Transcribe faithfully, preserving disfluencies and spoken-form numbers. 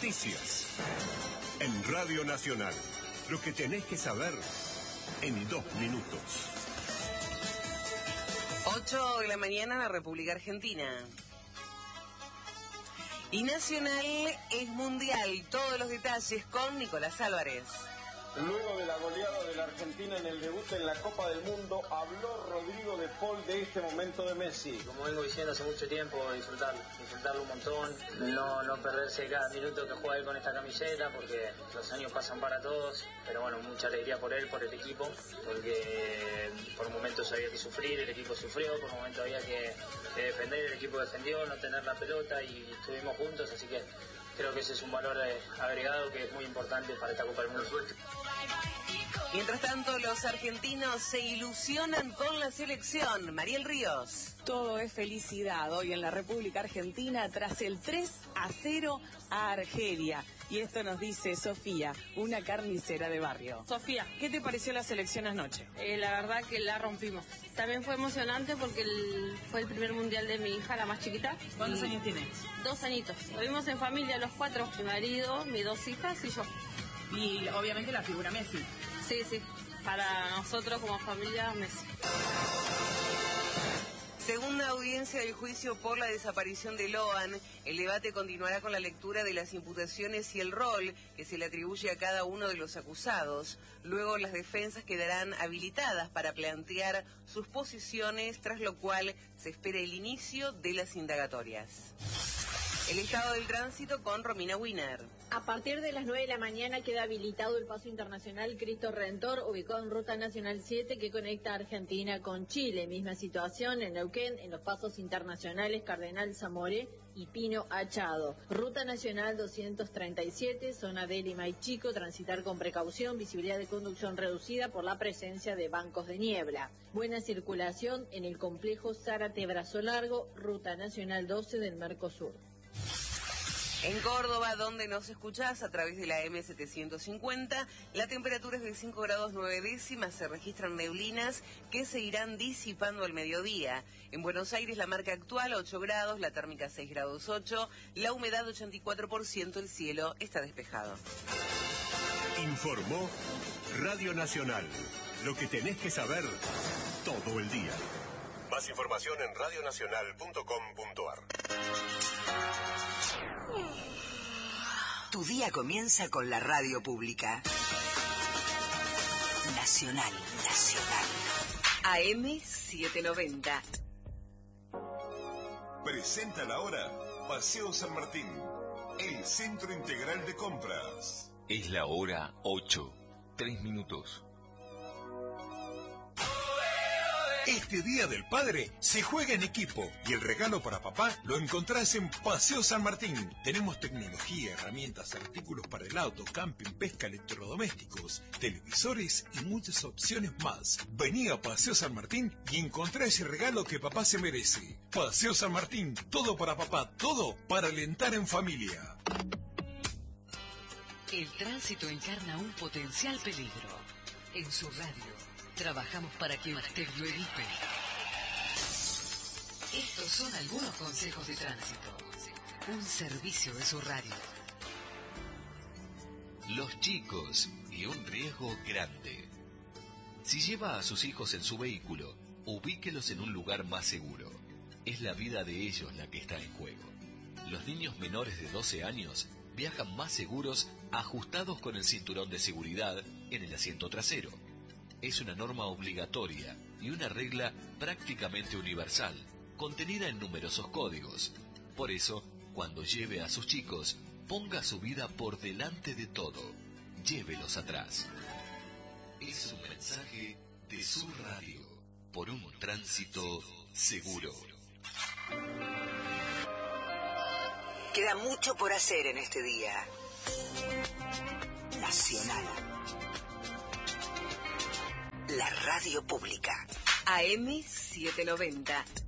Noticias. En Radio Nacional. Lo que tenés que saber en dos minutos. ocho de la mañana en la República Argentina. Y Nacional es mundial. Todos los detalles con Nicolás Álvarez. Luego de la goleada de la Argentina en el debut en la Copa del Mundo, habló Rodrigo de Paul de este momento de Messi. Como vengo diciendo hace mucho tiempo, disfrutarlo, disfrutarlo un montón, no, no perderse cada minuto que juega él con esta camiseta, porque los años pasan para todos, pero bueno, mucha alegría por él, por el equipo, porque por momentos había que sufrir, el equipo sufrió, por momentos había que, que defender, el equipo defendió, no tener la pelota y estuvimos juntos, así que creo que ese es un valor agregado que es muy importante para esta Copa del Mundo. Mientras tanto, los argentinos se ilusionan con la selección. Mariel Ríos. Todo es felicidad hoy en la República Argentina tras el tres a cero a Argelia. Y esto nos dice Sofía, una carnicera de barrio. Sofía, ¿qué te pareció la selección anoche? Eh, la verdad que la rompimos. También fue emocionante porque el, fue el primer mundial de mi hija, la más chiquita. ¿Cuántos años tienes? Dos añitos. Lo vimos en familia los cuatro, mi marido, mis dos hijas y yo. Y obviamente la figura Messi. Sí, sí. Para nosotros como familia, Messi. Segunda audiencia del juicio por la desaparición de Loan. El debate continuará con la lectura de las imputaciones y el rol que se le atribuye a cada uno de los acusados. Luego las defensas quedarán habilitadas para plantear sus posiciones, tras lo cual se espera el inicio de las indagatorias. El estado del tránsito con Romina Wiener. A partir de las nueve de la mañana queda habilitado el paso internacional Cristo Redentor, ubicado en Ruta Nacional siete, que conecta Argentina con Chile. Misma situación en Neuquén, en los pasos internacionales Cardenal Zamoré y Pino Achado. Ruta Nacional doscientos treinta y siete, zona de Lima y Chico, transitar con precaución, visibilidad de conducción reducida por la presencia de bancos de niebla. Buena circulación en el complejo Zárate-Brazo Largo, Ruta Nacional doce del Mercosur. En Córdoba, donde nos escuchás a través de la eme setecientos cincuenta, la temperatura es de cinco grados nueve décimas, se registran neblinas que se irán disipando al mediodía. En Buenos Aires la marca actual ocho grados, la térmica seis grados ocho, la humedad ochenta y cuatro por ciento, el cielo está despejado. Informó Radio Nacional. Lo que tenés que saber todo el día. Más información en radio nacional punto com punto ar. Tu día comienza con la radio pública. Nacional, Nacional. A eme setecientos noventa. Presenta la hora Paseo San Martín, el centro integral de compras. Es la hora ocho, tres minutos. Este Día del Padre se juega en equipo y el regalo para papá lo encontrás en Paseo San Martín. Tenemos tecnología, herramientas, artículos para el auto, camping, pesca, electrodomésticos, televisores y muchas opciones más. Vení a Paseo San Martín y encontrá ese regalo que papá se merece. Paseo San Martín, todo para papá, todo para alentar en familia. El tránsito encarna un potencial peligro. En su radio trabajamos para que usted lo evite. Estos son algunos consejos de tránsito. Un servicio de su radio. Los chicos y un riesgo grande. Si lleva a sus hijos en su vehículo, ubíquelos en un lugar más seguro. Es la vida de ellos la que está en juego. Los niños menores de doce años viajan más seguros ajustados con el cinturón de seguridad en el asiento trasero. Es una norma obligatoria y una regla prácticamente universal, contenida en numerosos códigos. Por eso, cuando lleve a sus chicos, ponga su vida por delante de todo. Llévelos atrás. Es un mensaje de su radio, por un tránsito seguro. Queda mucho por hacer en este día. Nacional. La radio pública. A eme setecientos noventa.